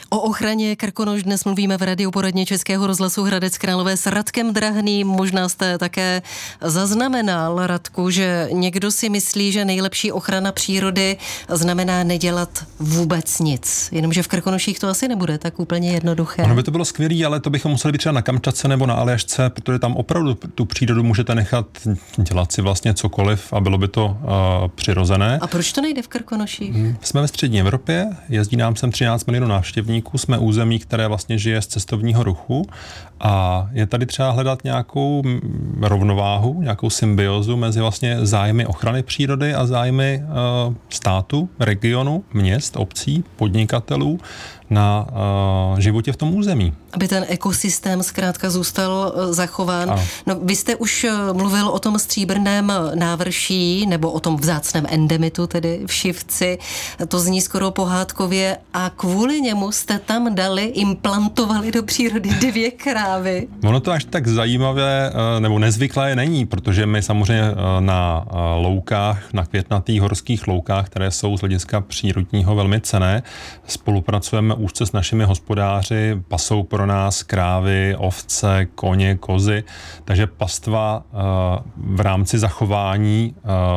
O ochraně Krkonoš dnes mluvíme v radioporadně Českého rozhlasu Hradec Králové s Radkem Drahným. Možná jste také zaznamenal, Radku, že někdo si myslí, že nejlepší ochrana přírody znamená nedělat vůbec nic. Jenomže v Krkonoších to asi nebude tak úplně jednoduché. Ono by to bylo skvělé, ale to bychom museli být třeba na Kamčatce nebo na Aljašce, protože tam opravdu tu přírodu můžete nechat dělat si vlastně cokoliv a bylo by to přirozené. A proč to nejde v Krkonoších? Jsme ve střední Evropě, jezdí nám sem 13 milionů návštěvníků, jsme území, které vlastně žije z cestovního ruchu a je tady třeba hledat nějakou rovnováhu, nějakou symbiozu mezi vlastně zájmy ochrany přírody a zájmy státu, regionu, měst, obcí, podnikatelů na životě v tom území. Aby ten ekosystém zkrátka zůstal zachován. Ano. No, vy jste už mluvil o tom stříbrném návrší, nebo o tom vzácném endemitu, tedy v Šivci. To zní skoro pohádkově a kvůli němu jste tam implantovali do přírody 2 krávy. Ono to až tak zajímavé nebo nezvyklé není, protože my samozřejmě na loukách, na květnatých horských loukách, které jsou z hlediska přírodního velmi cenné, spolupracujeme úzce s našimi hospodáři, pasou pro nás krávy, ovce, koně, kozy, takže pastva v rámci zachování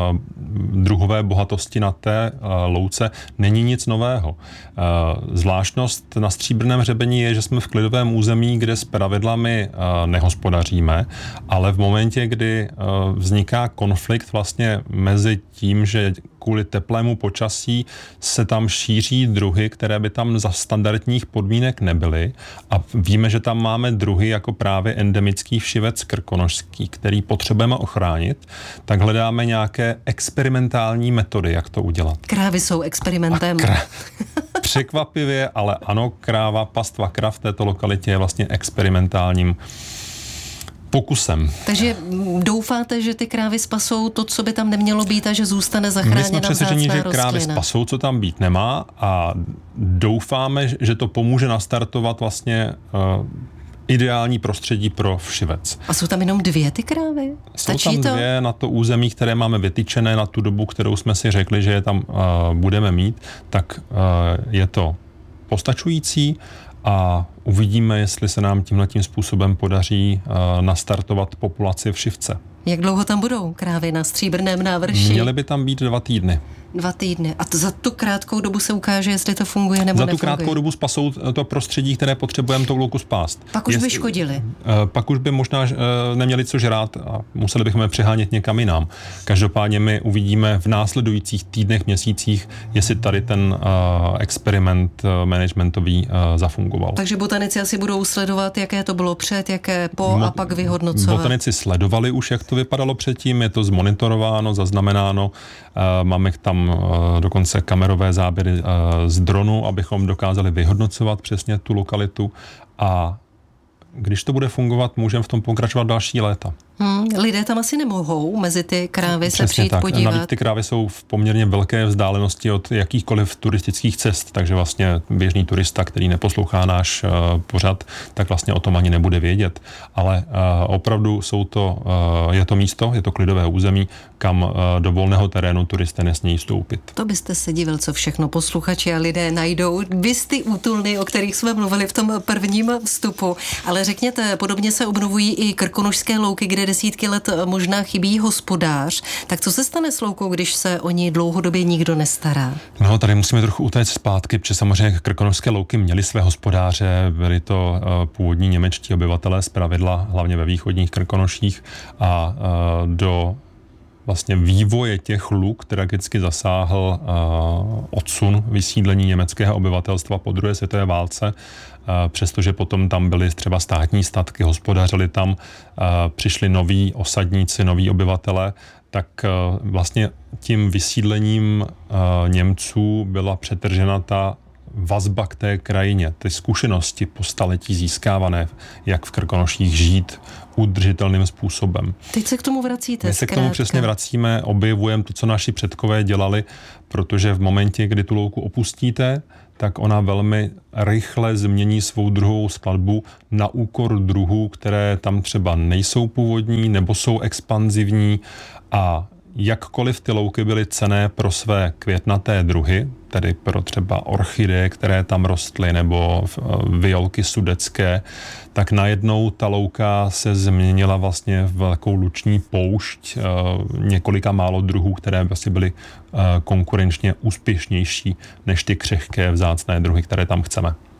druhové bohatosti na té louce není nic nového. Zvláštnost na Stříbrném hřebení je, že jsme v klidovém území, kde s pravidlami nehospodaříme, ale v momentě, kdy vzniká konflikt vlastně mezi tím, že kvůli teplému počasí se tam šíří druhy, které by tam za standardních podmínek nebyly a víme, že tam máme druhy jako právě endemický všivec krkonošský, který potřebujeme ochránit, tak hledáme nějaké experimentální metody, jak to udělat. Krávy jsou experimentem. Překvapivě, ale ano, pastva krav v této lokalitě je vlastně experimentálním pokusem. Takže doufáte, že ty krávy spasou to, co by tam nemělo být a že zůstane zachráněna vzácná rostlina? My jsme přesvědčeni, že krávy spasou, co tam být nemá a doufáme, že to pomůže nastartovat vlastně ideální prostředí pro všivec. A jsou tam jenom 2 ty krávy? Stačí jsou tam 2 na to území, které máme vytyčené na tu dobu, kterou jsme si řekli, že je tam budeme mít, tak je to postačující a uvidíme, jestli se nám tímhletím způsobem podaří nastartovat populaci všivce. Jak dlouho tam budou krávy na Stříbrném návrší? Měly by tam být 2 týdny. 2 týdny. A za tu krátkou dobu se ukáže, jestli to funguje nebo nefunguje. Za tu krátkou dobu spasou to prostředí, které potřebujeme tou louku spást. Pak už by škodili. Pak už by možná neměli co žrát a museli bychom je přehánět někam jinam. Každopádně my uvidíme v následujících týdnech, měsících, jestli tady ten experiment managementový zafungoval. Takže botanici asi budou sledovat, jaké to bylo před, jaké po a pak vyhodnocovat. Botanici sledovali už, jak to vypadalo předtím, je to zmonitorováno, zaznamenáno. Máme tam dokonce kamerové záběry z dronu, abychom dokázali vyhodnocovat přesně tu lokalitu a když to bude fungovat, můžeme v tom pokračovat další léta. Lidé tam asi nemohou mezi ty krávy se přijít podívat. Navíc ty krávy jsou v poměrně velké vzdálenosti od jakýchkoliv turistických cest, takže vlastně běžný turista, který neposlouchá náš pořad, tak vlastně o tom ani nebude vědět. Ale opravdu je to místo, je to klidové území, kam do volného terénu turisté nesmějí vstoupit. To byste se divil, co všechno posluchači a lidé najdou. Vys ty útulny, o kterých jsme mluvili v tom prvním vstupu. Ale řekněte, podobně se obnovují i krkonošské louky, kde desítky let možná chybí hospodář. Tak co se stane s loukou, když se o ní dlouhodobě nikdo nestará? No, tady musíme trochu utéct zpátky, protože samozřejmě krkonošské louky měly své hospodáře, byli to původní němečtí obyvatelé zpravidla, hlavně ve východních Krkonoších a do vlastně vývoje těch luk tragicky zasáhl odsun vysídlení německého obyvatelstva po druhé světové válce, přestože potom tam byly třeba státní statky, hospodařili tam, přišli noví osadníci, noví obyvatele, tak vlastně tím vysídlením Němců byla přetržena ta vazba k té krajině, ty zkušenosti po staletí získávané, jak v Krkonoších žít udržitelným způsobem. Teď se k tomu vracíte. My se k tomu přesně vracíme, objevujeme to, co naši předkové dělali, protože v momentě, kdy tu louku opustíte, tak ona velmi rychle změní svou druhovou skladbu na úkor druhů, které tam třeba nejsou původní nebo jsou expanzivní a jakkoliv ty louky byly cenné pro své květnaté druhy, tedy pro třeba orchideje, které tam rostly, nebo violky sudecké, tak najednou ta louka se změnila vlastně v velkou luční poušť několika málo druhů, které vlastně byly konkurenčně úspěšnější než ty křehké vzácné druhy, které tam chceme.